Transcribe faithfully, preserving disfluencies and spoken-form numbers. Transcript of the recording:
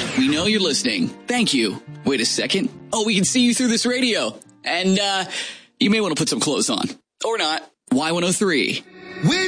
We know you're listening. Thank you. Wait a second. Oh, we can see you through this radio. And uh, you may want to put some clothes on. Or not. Y one oh three. We